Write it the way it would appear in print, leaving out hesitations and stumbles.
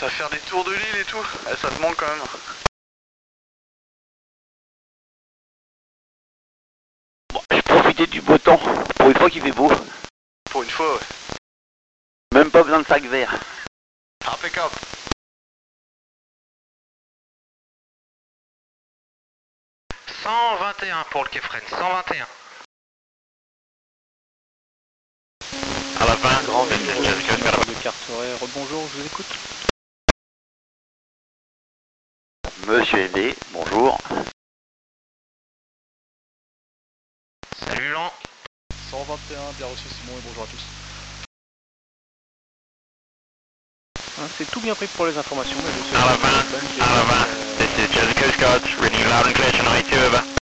Ça va faire des tours de l'île et tout. Ça te manque quand même. Bon, j'ai profité du beau temps. Pour une fois qu'il fait beau. Pour une fois, ouais. Même pas besoin de sac vert. Impeccable. « 121 pour le Kefren, 121. » À la fin, grand de carte horaire. Bonjour, je vous écoute. Monsieur Aimé, bonjour. Salut Jean. 121, bien reçu Simon et bonjour à tous. C'est tout bien pris pour les informations. Mais À la fin, this is Chelsea Coast Guard, reading loud and clear to 92 over.